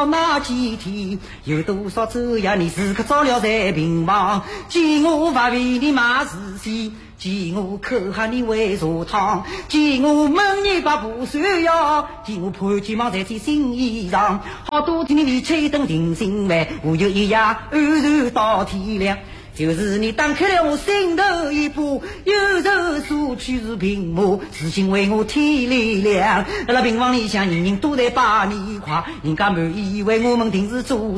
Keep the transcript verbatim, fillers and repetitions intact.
了那几天，有多少昼夜你时刻照料在病房，见我不为你买事先，见我口喊你为茶汤，见我问你把不算药，见我盼期望在件新衣裳，好多天你为吹灯定心丸，我就一夜安然到天亮。就是你打开了我心头一把，有时索取是屏幕，事情为我添力量。那病房里向人人都在把你夸，人家满以为我们定是做